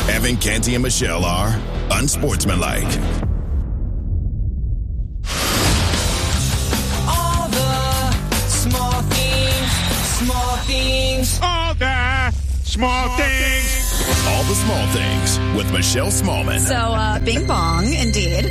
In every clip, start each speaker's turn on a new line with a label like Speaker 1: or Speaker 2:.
Speaker 1: Evan, Canty, and Michelle are unsportsmanlike.
Speaker 2: All the small things, small things.
Speaker 3: All the small things.
Speaker 1: All the small things with Michelle Smallman.
Speaker 4: So, bing bong, indeed.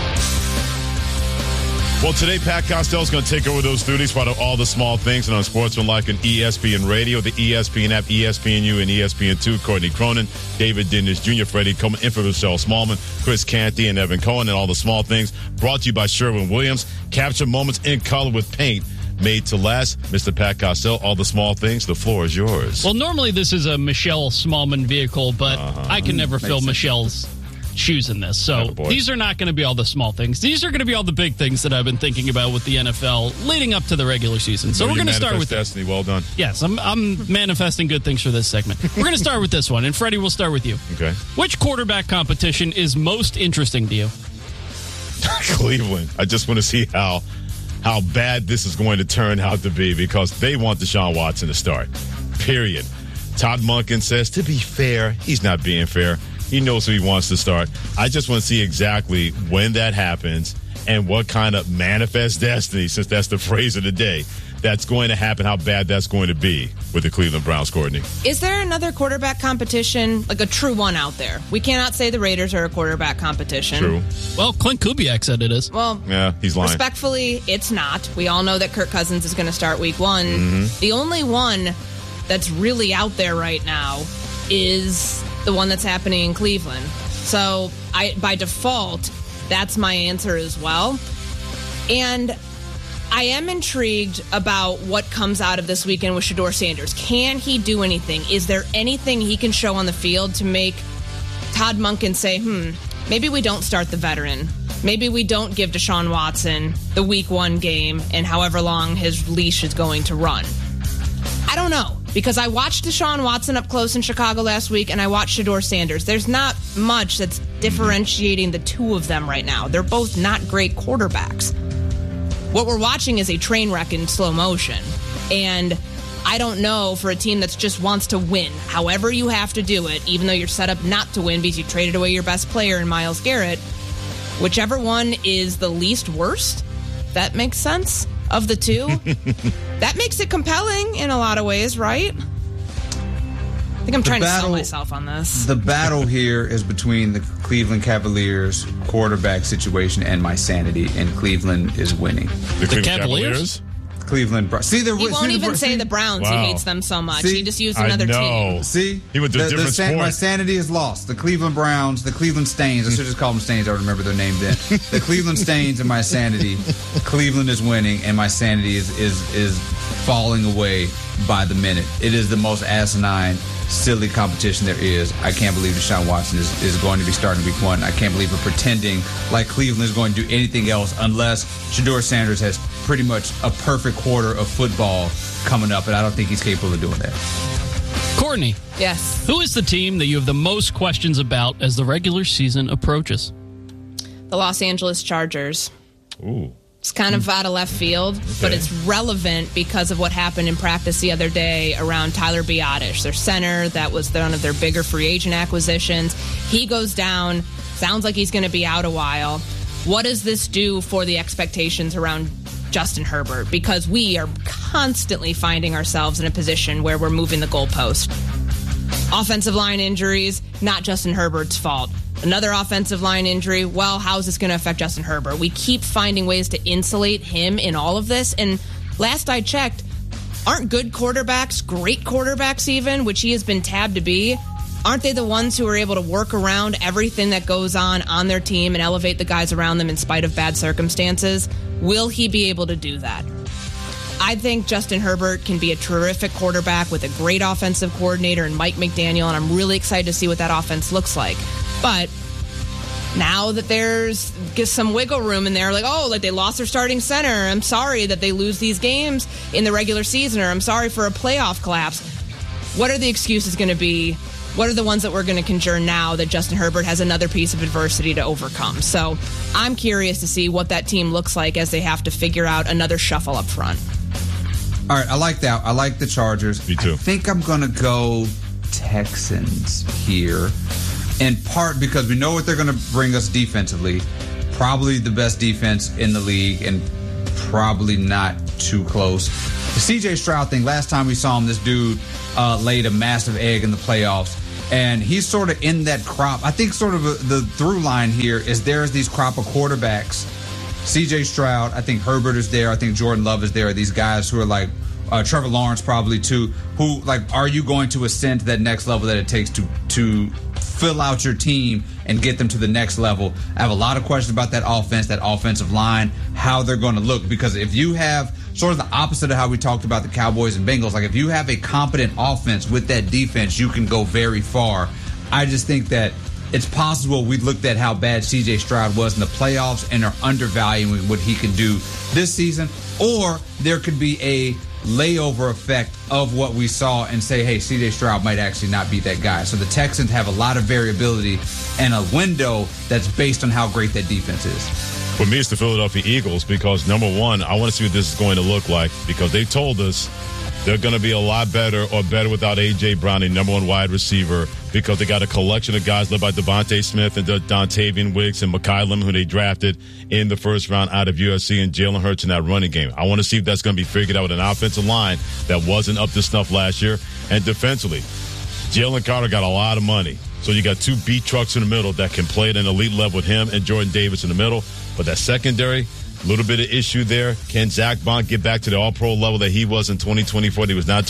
Speaker 3: Well, today, Pat Costello's going to take over those duties for all the small things and on Sportsmanlike and ESPN Radio, the ESPN app, ESPNU, and ESPN2. Courtney Cronin, David Dennis Jr., Freddie Coleman, in for Michelle Smallman, Chris Canty, and Evan Cohen, and all the small things brought to you by Sherwin-Williams. Capture moments in color with paint made to last. Mr. Pat Costello, all the small things, the floor is yours.
Speaker 5: Well, normally this is a Michelle Smallman vehicle, but I can never fill Michelle's shoes in this. So these are not going to be all the small things. These are going to be all the big things that I've been thinking about with the NFL leading up to the regular season. So we're going to start with
Speaker 3: Destiny. Well done.
Speaker 5: Yes, I'm manifesting good things for this segment. We're going to start with this one, and Freddie, we'll start with you.
Speaker 3: Okay.
Speaker 5: Which quarterback competition is most interesting to you?
Speaker 3: Cleveland. I just want to see how bad this is going to turn out to be because they want Deshaun Watson to start. Period. Todd Monken says, to be fair, he's not being fair. He knows who he wants to start. I just want to see exactly when that happens and what kind of manifest destiny, since that's the phrase of the day, that's going to happen, how bad that's going to be with the Cleveland Browns, Courtney.
Speaker 6: Is there another quarterback competition, like a true one out there? We cannot say the Raiders are a quarterback competition.
Speaker 3: True.
Speaker 5: Well, Clint Kubiak said it is.
Speaker 6: Well,
Speaker 3: yeah, he's lying.
Speaker 6: Respectfully, it's not. We all know that Kirk Cousins is going to start week one. Mm-hmm. The only one that's really out there right now is the one that's happening in Cleveland. So, by default, that's my answer as well. And I am intrigued about what comes out of this weekend with Shedeur Sanders. Can he do anything? Is there anything he can show on the field to make Todd Monken say, maybe we don't start the veteran. Maybe we don't give Deshaun Watson the week one game and however long his leash is going to run. I don't know. Because I watched Deshaun Watson up close in Chicago last week, and I watched Shedeur Sanders. There's not much that's differentiating the two of them right now. They're both not great quarterbacks. What we're watching is a train wreck in slow motion. And I don't know, for a team that just wants to win, however you have to do it, even though you're set up not to win because you traded away your best player in Myles Garrett, whichever one is the least worst, that makes sense, of the two, that makes it compelling in a lot of ways, right? I think I'm trying to sell myself on this.
Speaker 7: The battle here is between the Cleveland Cavaliers quarterback situation and my sanity, and Cleveland is winning.
Speaker 5: The Cavaliers?
Speaker 7: Cleveland.
Speaker 6: He won't even say the Browns. Wow. He hates them so much. He just used another team.
Speaker 7: See?
Speaker 3: He went to a different sport.
Speaker 7: My sanity is lost. The Cleveland Browns, the Cleveland Stains. I should just call them Stains. I remember their name then. The Cleveland Stains and my sanity. Cleveland is winning, and my sanity is falling away by the minute. It is the most asinine, silly competition there is. I can't believe Deshaun Watson is going to be starting week one. I can't believe we're pretending like Cleveland is going to do anything else unless Shedeur Sanders has pretty much a perfect quarter of football coming up, and I don't think he's capable of doing that.
Speaker 5: Courtney.
Speaker 6: Yes.
Speaker 5: Who is the team that you have the most questions about as the regular season approaches?
Speaker 6: The Los Angeles Chargers.
Speaker 3: Ooh.
Speaker 6: It's kind of out of left field, but it's relevant because of what happened in practice the other day around Tyler Biadasz, their center. That was one of their bigger free agent acquisitions. He goes down. Sounds like he's going to be out a while. What does this do for the expectations around Justin Herbert? Because we are constantly finding ourselves in a position where we're moving the goalpost. Offensive line injuries, not Justin Herbert's fault. Another offensive line injury, well, how's this going to affect Justin Herbert? We keep finding ways to insulate him in all of this. And last I checked, aren't good quarterbacks, great quarterbacks even, which he has been tabbed to be, aren't they the ones who are able to work around everything that goes on their team and elevate the guys around them in spite of bad circumstances? Will he be able to do that? I think Justin Herbert can be a terrific quarterback with a great offensive coordinator and Mike McDaniel, and I'm really excited to see what that offense looks like. But now that there's just some wiggle room in there, like they lost their starting center. I'm sorry that they lose these games in the regular season, or I'm sorry for a playoff collapse. What are the excuses going to be? What are the ones that we're going to conjure now that Justin Herbert has another piece of adversity to overcome? So I'm curious to see what that team looks like as they have to figure out another shuffle up front.
Speaker 7: All right, I like that. I like the Chargers.
Speaker 3: Me too.
Speaker 7: I think I'm going to go Texans here. in part because we know what they're going to bring us defensively. Probably the best defense in the league and probably not too close. The C.J. Stroud thing, last time we saw him, this dude laid a massive egg in the playoffs. And he's sort of in that crop. I think sort of the through line here is there's these crop of quarterbacks. C.J. Stroud, I think Herbert is there. I think Jordan Love is there. These guys who are like Trevor Lawrence probably too, who like, are you going to ascend to that next level that it takes to fill out your team and get them to the next level? I have a lot of questions about that offense, that offensive line, how they're going to look. Because if you have sort of the opposite of how we talked about the Cowboys and Bengals, like if you have a competent offense with that defense, you can go very far. I just think that it's possible we looked at how bad C.J. Stroud was in the playoffs and are undervaluing what he can do this season. Or there could be a layover effect of what we saw and say, hey, C.J. Stroud might actually not be that guy. So the Texans have a lot of variability and a window that's based on how great that defense is.
Speaker 3: For me, it's the Philadelphia Eagles because, number one, I want to see what this is going to look like because they told us they're going to be a lot better or better without A.J. Brown, the number one wide receiver, because they got a collection of guys led by Devontae Smith and Dontavian Wicks and McCollum, who they drafted in the first round out of USC, and Jalen Hurts in that running game. I want to see if that's going to be figured out with an offensive line that wasn't up to snuff last year. And defensively, Jalen Carter got a lot of money. So you got two beat trucks in the middle that can play at an elite level with him and Jordan Davis in the middle. But that secondary, a little bit of issue there. Can Zach Bont get back to the all-pro level that he was in 2024 that he was not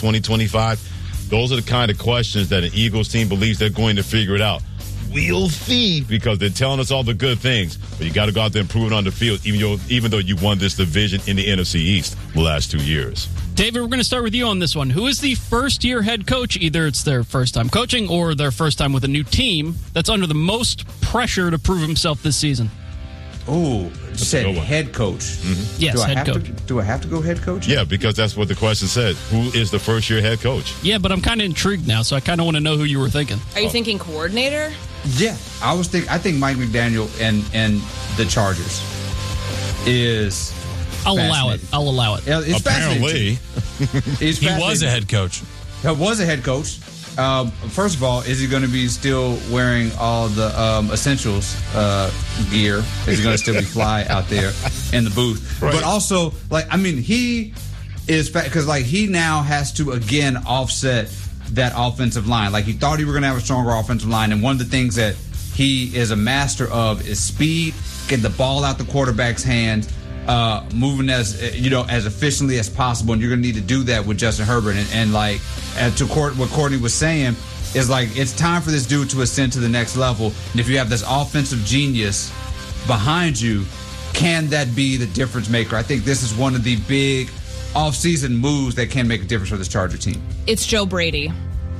Speaker 3: 2025? Those are the kind of questions that an Eagles team believes they're going to figure it out. We'll see, because they're telling us all the good things. But you got to go out there and prove it on the field, even though you won this division in the NFC East the last 2 years.
Speaker 5: David, we're going to start with you on this one. Who is the first-year head coach? Either it's their first time coaching or their first time with a new team that's under the most pressure to prove himself this season?
Speaker 7: Oh, you said head coach.
Speaker 5: Mm-hmm. Yes, head coach.
Speaker 7: Do I have to go head coach?
Speaker 3: Yeah, because that's what the question said. Who is the first-year head coach?
Speaker 5: Yeah, but I'm kind of intrigued now, so I kind of want to know who you were thinking.
Speaker 6: Are you thinking coordinator?
Speaker 7: Yeah, I think Mike McDaniel and the Chargers is.
Speaker 5: I'll allow it.
Speaker 7: Yeah, it's
Speaker 3: apparently,
Speaker 8: he was a head coach.
Speaker 7: He was a head coach. First of all, is he going to be still wearing all the essentials gear? Is he going to still be fly out there in the booth? Right. But also, he is because he now has to again offset that offensive line. Like, he thought he were going to have a stronger offensive line, and one of the things that he is a master of is speed, get the ball out the quarterback's hands, moving as efficiently as possible, and you're going to need to do that with Justin Herbert. And what Courtney was saying is, like, it's time for this dude to ascend to the next level. And if you have this offensive genius behind you, can that be the difference maker? I think this is one of the big off-season moves that can make a difference for this Charger team.
Speaker 6: It's Joe Brady.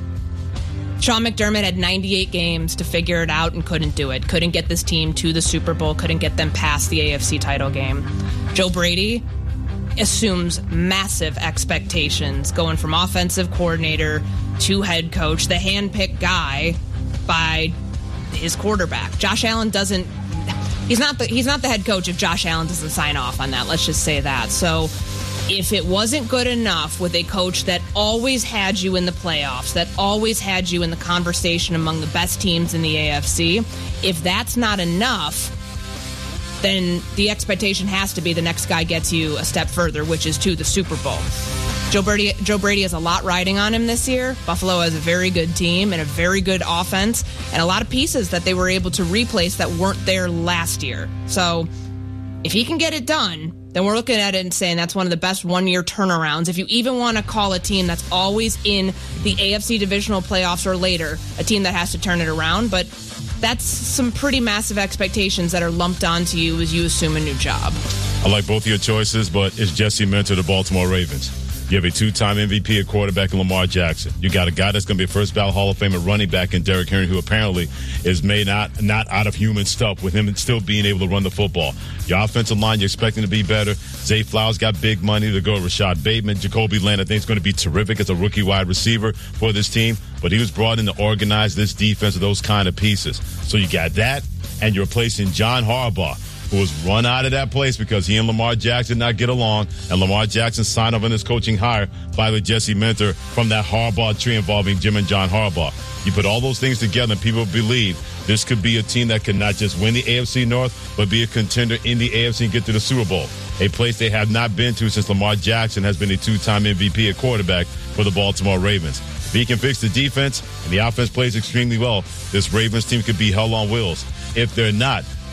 Speaker 6: Sean McDermott had 98 games to figure it out and couldn't do it. Couldn't get this team to the Super Bowl. Couldn't get them past the AFC title game. Joe Brady assumes massive expectations going from offensive coordinator to head coach, the hand-picked guy by his quarterback. Josh Allen doesn't. He's not the head coach if Josh Allen doesn't sign off on that. Let's just say that. So, if it wasn't good enough with a coach that always had you in the playoffs, that always had you in the conversation among the best teams in the AFC, if that's not enough, then the expectation has to be the next guy gets you a step further, which is to the Super Bowl. Joe Brady has a lot riding on him this year. Buffalo has a very good team and a very good offense and a lot of pieces that they were able to replace that weren't there last year. So if he can get it done, then we're looking at it and saying that's one of the best one-year turnarounds. If you even want to call a team that's always in the AFC divisional playoffs or later, a team that has to turn it around. But that's some pretty massive expectations that are lumped onto you as you assume a new job.
Speaker 3: I like both of your choices, but it's Jesse Minter, the Baltimore Ravens. You have a two-time MVP at quarterback in Lamar Jackson. You got a guy that's going to be a first-ballot Hall of Famer running back in Derrick Henry, who apparently is made not out of human stuff, with him still being able to run the football. Your offensive line, you're expecting to be better. Zay Flowers got big money to go. Rashad Bateman, Jacoby Land, I think is going to be terrific as a rookie wide receiver for this team. But he was brought in to organize this defense with those kind of pieces. So you got that, and you're replacing John Harbaugh. who was run out of that place because he and Lamar Jackson did not get along, and Lamar Jackson signed up on his coaching hire by the Jesse Minter from that Harbaugh tree involving Jim and John Harbaugh. You put all those things together, and people believe this could be a team that could not just win the AFC North, but be a contender in the AFC and get to the Super Bowl, a place they have not been to since Lamar Jackson has been a two-time MVP at quarterback for the Baltimore Ravens. If he can fix the defense and the offense plays extremely well, this Ravens team could be hell on wheels. If they're not,